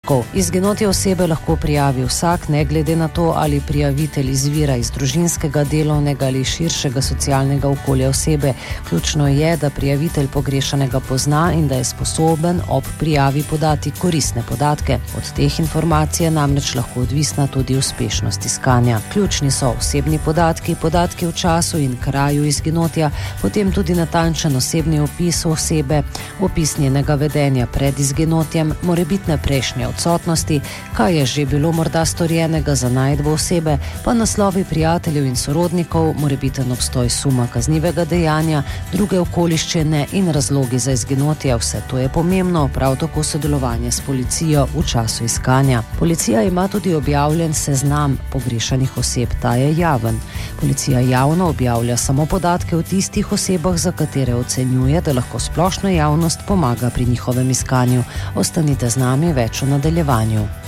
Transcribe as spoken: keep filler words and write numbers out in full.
podatkov. Izginotje osebe lahko prijavi vsak, ne glede na to, ali prijavitelj izvira iz družinskega, delovnega ali širšega socialnega okolja osebe. Ključno je, da prijavitelj pogrešanega pozna in da je sposoben ob prijavi podati koristne podatke. Od teh informacij je namreč lahko odvisna tudi uspešnost iskanja. Ključni so osebni podatki, podatki v času in kraju izginotja, potem tudi natančen osebni opis osebe, opis njenega vedenja pred izginotjem, morebitne prejšnje odsotnosti, kaj je že bilo morda storjenega za najdbo osebe, pa naslovi prijateljev in sorodnikov, morebiten obstoj suma kaznivega dejanja, druge okoliščine in razlogi za izginotje. Vse to je pomembno, prav tako sodelovanje s policijo v času iskanja. Policija ima tudi objavljen seznam pogrešanih oseb, ta je javen. Policija javno objavlja samo podatke o tistih osebah, za katere ocenjuje, da lahko splošna javnost pomaga pri njihovem iskanju. Ostanite z nami, več v nadaljevanju.